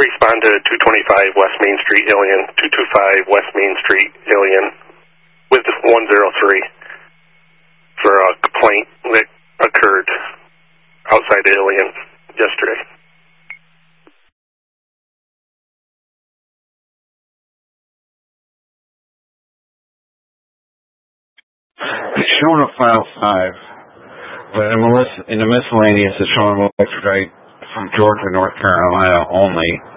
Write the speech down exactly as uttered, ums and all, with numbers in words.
respond to two twenty-five West Main Street, Ilion, two twenty-five West Main Street, Ilion, with one oh three for a complaint that occurred outside Ilion yesterday. It's showing a file five, but in the miscellaneous it's showing extradite from Georgia, North Carolina only.